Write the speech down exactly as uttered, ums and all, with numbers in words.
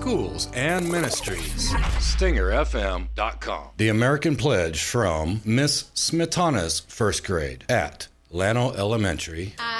schools and ministries. Stinger F M dot com. The American Pledge from Miss Smetana's first grade at Llano Elementary. I